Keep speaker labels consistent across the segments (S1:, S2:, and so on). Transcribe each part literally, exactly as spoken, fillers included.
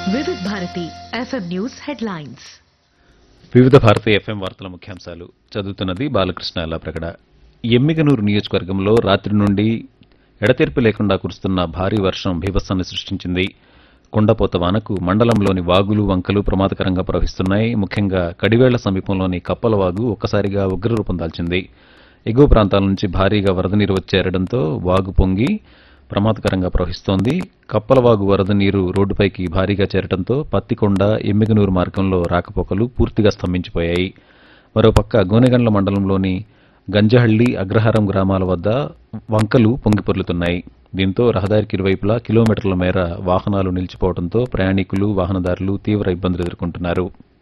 S1: వివిధ Bharati FM news headlines.
S2: వివిధ Bharati FM వార్తల ముఖ్యాంశాలు చదువుతున్నది బాలకృష్ణ అల్లాప్రగడ. ఎమ్మిగనూరు నియోజకవర్గంలో రాత్రి నుండి ఎడతెరిపి లేకుండా కురుస్తున్న భారీ వర్షం బీభత్సాన్ని సృష్టించింది. కుండపోత వానకు మండలంలోని వాగులు వంకలు ప్రమాదకరంగా ప్రవహిస్తున్నాయి. ముఖ్యంగా కడివేళ్ల సమీపంలోని కప్పలవాగు ఒక్కసారిగా ఉగ్రరూపం దాల్చింది. ఎగువ ప్రాంతాల నుంచి భారీగా వరద నీరు వచ్చేరడంతో వాగు పొంగి ప్రమాదకరంగా ప్రవహిస్తోంది. కప్పలవాగు వరద నీరు రోడ్డుపైకి భారీగా చేరడంతో పత్తికొండ ఎమ్మిగనూరు మార్గంలో రాకపోకలు పూర్తిగా స్తంభించిపోయాయి. మరోపక్క గోనెగండ్ల మండలంలోని గంజహళ్లి అగ్రహారం గ్రామాల వద్ద వంకలు పొంగిపొర్లుతున్నాయి. దీంతో రహదారికి ఇరువైపులా కిలోమీటర్ల మేర వాహనాలు నిలిచిపోవడంతో ప్రయాణికులు వాహనదారులు తీవ్ర ఇబ్బందులు ఎదుర్కొంటున్నారు.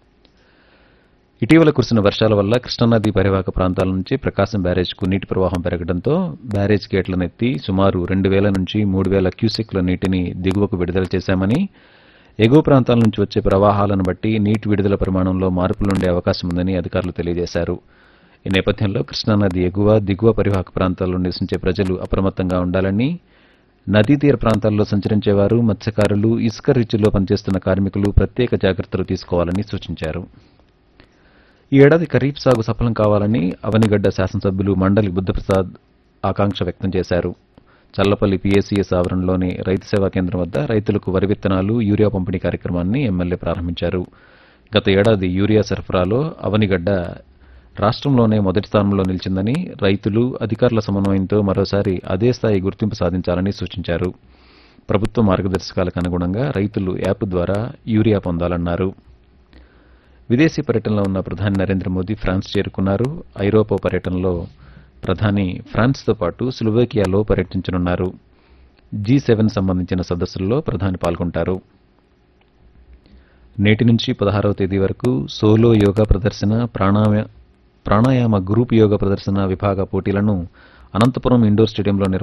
S2: ఇటీవల కురిసిన వర్షాల వల్ల కృష్ణానది పరివాహక ప్రాంతాల నుంచి ప్రకాశం బ్యారేజ్కు నీటి ప్రవాహం పెరగడంతో బ్యారేజ్ గేట్లనెత్తి సుమారు రెండు వేల నుంచి మూడు వేల క్యూసెక్ల నీటిని దిగువకు విడుదల చేశామని, ఎగువ ప్రాంతాల నుంచి వచ్చే ప్రవాహాలను బట్టి నీటి విడుదల పరిమాణంలో మార్పులుండే అవకాశం ఉందని అధికారులు తెలియజేశారు. ఈ నేపథ్యంలో కృష్ణానది ఎగువ దిగువ పరివాహక ప్రాంతాల్లో నివసించే ప్రజలు అప్రమత్తంగా ఉండాలని, నదీ తీర ప్రాంతాల్లో సంచరించేవారు, మత్స్యకారులు, ఇసుక రీచ్ల్లో పనిచేస్తున్న కార్మికులు ప్రత్యేక జాగ్రత్తలు తీసుకోవాలని సూచించారు. ఈ ఏడాది ఖరీఫ్ సాగు సఫలం కావాలని అవనిగడ్డ శాసనసభ్యులు మండలి బుద్ధప్రసాద్ ఆకాంక్ష వ్యక్తం చేశారు. చల్లపల్లి పీఏసీఎస్ ఆవరణలోని రైతు సేవా కేంద్రం వద్ద రైతులకు వరి విత్తనాలు, యూరియా పంపిణీ కార్యక్రమాన్ని ఎమ్మెల్యే ప్రారంభించారు. గత ఏడాది యూరియా సరఫరాలో అవనిగడ్డ రాష్ట్రంలోనే మొదటి స్థానంలో నిలిచిందని, రైతులు, అధికారుల సమన్వయంతో మరోసారి అదే స్థాయి గుర్తింపు సాధించాలని సూచించారు. ప్రభుత్వ మార్గదర్శకాలకు అనుగుణంగా రైతులు యాప్ ద్వారా యూరియా పొందాలన్నారు. విదేశీ పర్యటనలో ఉన్న ప్రధాని నరేంద్ర మోదీ ఫ్రాన్స్ చేరుకున్నారు. ఐరోపా పర్యటనలో ప్రధాని ఫ్రాన్స్తో పాటు స్లోవేకియాలో పర్యటించనున్నారు. జీ సెవెన్ సంబంధించిన సదస్సుల్లో ప్రధాని పాల్గొంటారు. నేటి నుంచి పదహారవ తేదీ వరకు సోలో యోగా ప్రదర్శన, ప్రాణాయామ ప్రాణాయామ గ్రూప్ యోగా ప్రదర్శన విభాగ పోటీలను అనంతపురం ఇండోర్ స్టేడియంలో